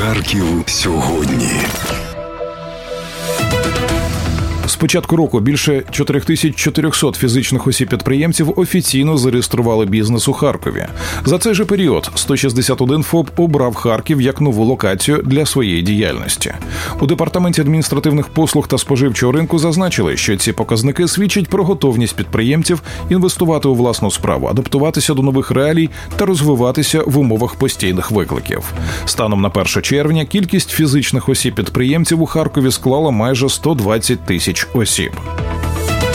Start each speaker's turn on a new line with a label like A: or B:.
A: Харків сьогодні.
B: З початку року більше 4400 фізичних осіб-підприємців офіційно зареєстрували бізнес у Харкові. За цей же період 161 ФОП обрав Харків як нову локацію для своєї діяльності. У Департаменті адміністративних послуг та споживчого ринку зазначили, що ці показники свідчать про готовність підприємців інвестувати у власну справу, адаптуватися до нових реалій та розвиватися в умовах постійних викликів. Станом на 1 червня кількість фізичних осіб-підприємців у Харкові склала майже 120 тисяч осіб.